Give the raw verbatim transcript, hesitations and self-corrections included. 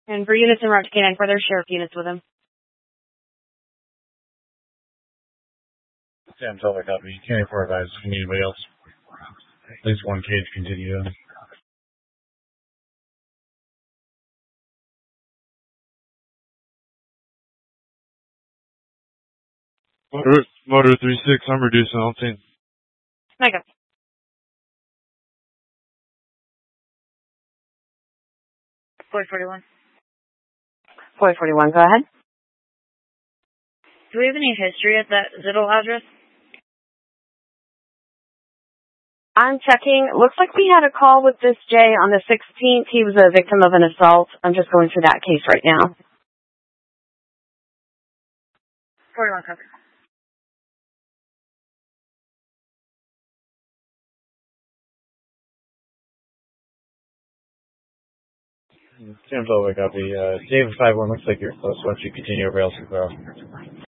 And for units in route to K nine, further sheriff units with him. Sam, tell her copy. Can't afford advise if you need anybody else. At least one cage continue. Motor, motor three six, I'm reducing Altine. Mega. four forty-one. four forty-one, go ahead. Do we have any history at that Zittel address? I'm checking. Looks like we had a call with this Jay on the sixteenth. He was a victim of an assault. I'm just going through that case right now. forty-one, copy. Sam, tell her copy. Uh, David five one looks like you're close. Why don't you continue over else as well?